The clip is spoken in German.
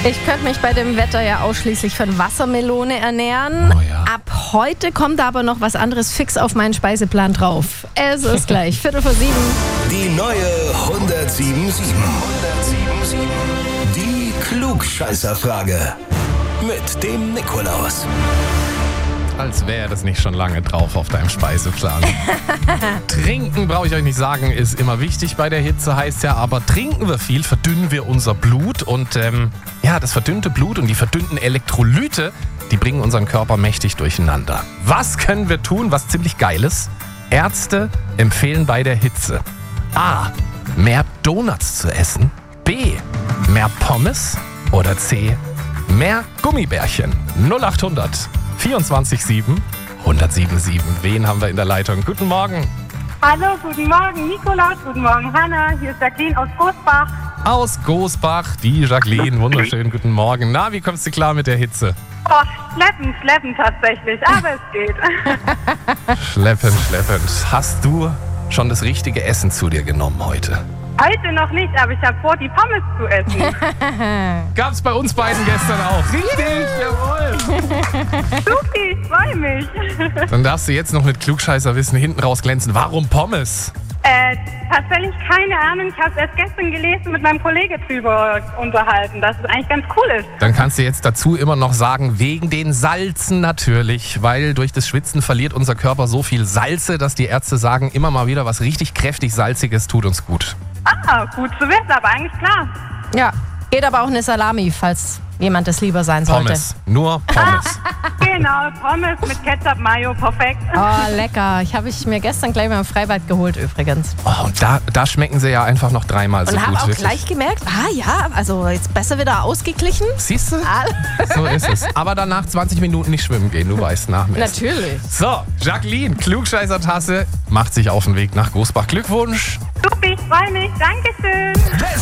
Ich könnte mich bei dem Wetter ja ausschließlich von Wassermelone ernähren. Oh ja. Ab heute kommt aber noch was anderes fix auf meinen Speiseplan drauf. Es ist gleich 6:45. Die neue 107.7. Die Klugscheißerfrage. Mit dem Nikolaus. Als wäre das nicht schon lange drauf auf deinem Speiseplan. Trinken, brauche ich euch nicht sagen, ist immer wichtig bei der Hitze, heißt ja, aber trinken wir viel, verdünnen wir unser Blut und das verdünnte Blut und die verdünnten Elektrolyte, die bringen unseren Körper mächtig durcheinander. Was können wir tun, was ziemlich geil ist? Ärzte empfehlen bei der Hitze A. Mehr Donuts zu essen, B. Mehr Pommes oder C. Mehr Gummibärchen. 0800 24/7 1077. Wen haben wir in der Leitung? Guten Morgen. Hallo, guten Morgen Nikolaus, guten Morgen Hanna, hier ist Jacqueline aus Gosbach. Aus Gosbach, die Jacqueline. Wunderschönen guten Morgen. Na, wie kommst du klar mit der Hitze? Oh, schleppend tatsächlich, aber es geht. Schleppend. Hast du schon das richtige Essen zu dir genommen heute? Heute noch nicht, aber ich habe vor, die Pommes zu essen. Gab's bei uns beiden gestern auch. Richtig, jawohl. Supi, ich freue mich. Dann darfst du jetzt noch mit Klugscheißerwissen hinten raus glänzen. Warum Pommes? Tatsächlich keine Ahnung, ich habe es erst gestern gelesen, mit meinem Kollegen drüber unterhalten, dass es eigentlich ganz cool ist. Dann kannst du jetzt dazu immer noch sagen, wegen den Salzen natürlich, weil durch das Schwitzen verliert unser Körper so viel Salze, dass die Ärzte sagen, immer mal wieder was richtig kräftig Salziges tut uns gut. Ah, gut zu wissen, aber eigentlich klar. Ja, geht aber auch eine Salami, falls jemand es lieber sein sollte. Pommes, nur Pommes. Genau, Pommes mit Ketchup, Mayo, perfekt. Oh, lecker. Habe ich mir gestern gleich mal im Freibad geholt übrigens. Oh, und da schmecken sie ja einfach noch dreimal so Und habe gut. auch Wirklich. gleich gemerkt, also jetzt besser wieder ausgeglichen. Siehst du? Ah. So ist es. Aber danach 20 Minuten nicht schwimmen gehen, du weißt, nach dem Essen. Natürlich. So, Jacqueline, Klugscheißer-Tasse, macht sich auf den Weg nach Gosbach. Glückwunsch! Supi, ich freue mich, Dankeschön.